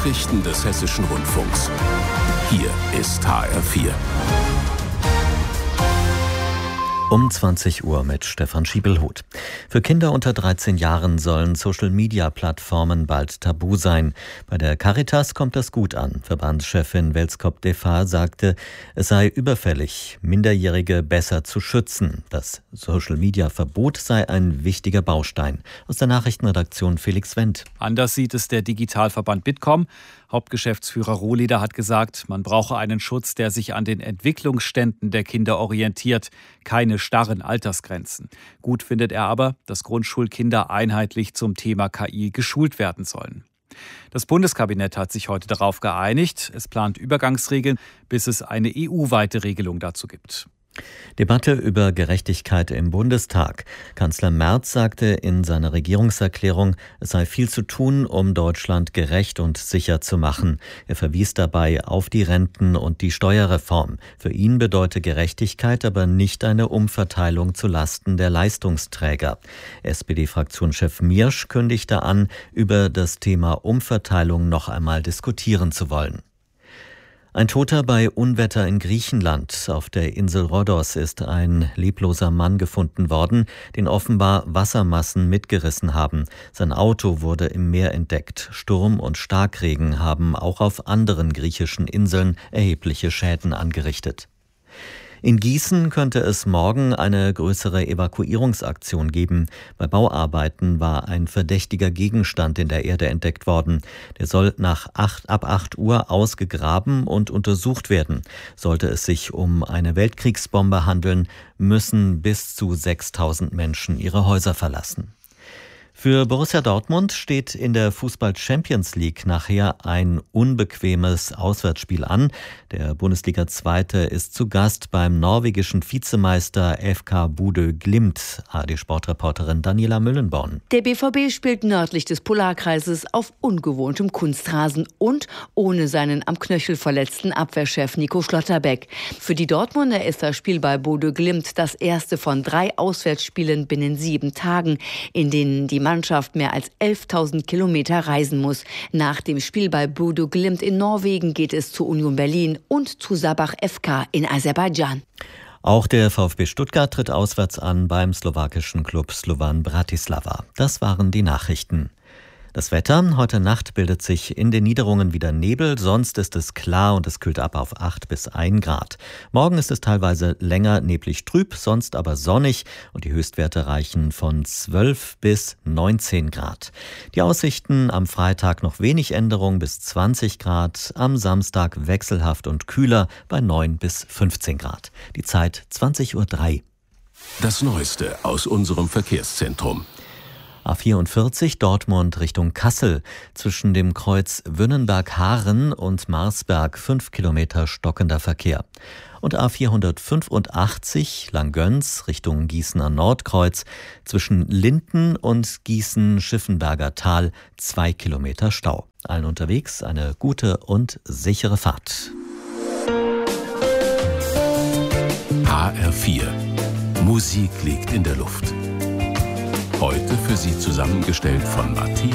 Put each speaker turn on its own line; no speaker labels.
Nachrichten des Hessischen Rundfunks. Hier ist HR4.
Um 20 Uhr mit Stefan Schiebelhuth. Für Kinder unter 13 Jahren sollen Social-Media-Plattformen bald tabu sein. Bei der Caritas kommt das gut an. Verbandschefin Welskop Defa sagte, es sei überfällig, Minderjährige besser zu schützen. Das Social-Media-Verbot sei ein wichtiger Baustein. Aus der Nachrichtenredaktion Felix Wendt.
Anders sieht es der Digitalverband Bitkom. Hauptgeschäftsführer Rohleder hat gesagt, man brauche einen Schutz, der sich an den Entwicklungsständen der Kinder orientiert, keine starren Altersgrenzen. Gut findet er aber, dass Grundschulkinder einheitlich zum Thema KI geschult werden sollen. Das Bundeskabinett hat sich heute darauf geeinigt. Es plant Übergangsregeln, bis es eine EU-weite Regelung dazu gibt.
Debatte über Gerechtigkeit im Bundestag. Kanzler Merz sagte in seiner Regierungserklärung, es sei viel zu tun, um Deutschland gerecht und sicher zu machen. Er verwies dabei auf die Renten und die Steuerreform. Für ihn bedeute Gerechtigkeit aber nicht eine Umverteilung zu Lasten der Leistungsträger. SPD-Fraktionschef Miersch kündigte an, über das Thema Umverteilung noch einmal diskutieren zu wollen. Ein Toter bei Unwetter in Griechenland. Auf der Insel Rhodos ist ein lebloser Mann gefunden worden, den offenbar Wassermassen mitgerissen haben. Sein Auto wurde im Meer entdeckt. Sturm und Starkregen haben auch auf anderen griechischen Inseln erhebliche Schäden angerichtet. In Gießen könnte es morgen eine größere Evakuierungsaktion geben. Bei Bauarbeiten war ein verdächtiger Gegenstand in der Erde entdeckt worden. Der soll ab 8 Uhr ausgegraben und untersucht werden. Sollte es sich um eine Weltkriegsbombe handeln, müssen bis zu 6.000 Menschen ihre Häuser verlassen. Für Borussia Dortmund steht in der Fußball-Champions-League nachher ein unbequemes Auswärtsspiel an. Der Bundesliga-Zweite ist zu Gast beim norwegischen Vizemeister FK Bodø Glimt. ARD-Sportreporterin Daniela Müllenborn.
Der BVB spielt nördlich des Polarkreises auf ungewohntem Kunstrasen und ohne seinen am Knöchel verletzten Abwehrchef Nico Schlotterbeck. Für die Dortmunder ist das Spiel bei Bodø Glimt das erste von 3 Auswärtsspielen binnen 7 Tagen, in denen die Mannschaft mehr als 11.000 Kilometer reisen muss. Nach dem Spiel bei Bodø Glimt in Norwegen geht es zu Union Berlin und zu Sabah FK in Aserbaidschan.
Auch der VfB Stuttgart tritt auswärts an beim slowakischen Klub Slovan Bratislava. Das waren die Nachrichten. Das Wetter: Heute Nacht bildet sich in den Niederungen wieder Nebel, sonst ist es klar und es kühlt ab auf 8 bis 1 Grad. Morgen ist es teilweise länger neblig trüb, sonst aber sonnig und die Höchstwerte reichen von 12 bis 19 Grad. Die Aussichten: am Freitag noch wenig Änderung bis 20 Grad, am Samstag wechselhaft und kühler bei 9 bis 15 Grad. Die Zeit 20:03 Uhr.
Das Neueste aus unserem Verkehrszentrum.
A44 Dortmund Richtung Kassel. Zwischen dem Kreuz Wünnenberg-Haaren und Marsberg 5 Kilometer stockender Verkehr. Und A485 Langgöns Richtung Gießener Nordkreuz. Zwischen Linden und Gießen-Schiffenberger Tal 2 Kilometer Stau. Allen unterwegs eine gute und sichere Fahrt.
HR4. Musik liegt in der Luft. Heute für Sie zusammengestellt von Matthias